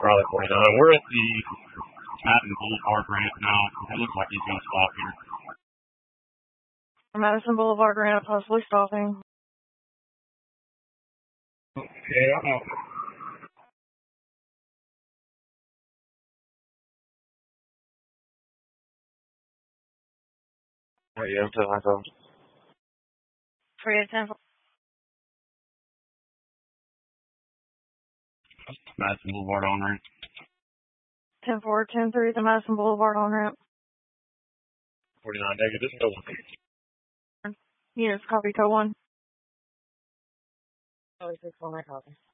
Charlie 49. We're at the Madison Boulevard ramp now. It looks like he's going to stop here. Madison Boulevard ramp, possibly stopping. Okay, yeah, I'm telling myself. 310. Madison Boulevard on ramp. 10-4, 10-3, the Madison Boulevard on ramp. 49 negative, this is no one. Units, copy, code 1. Oh, 6 on my copy.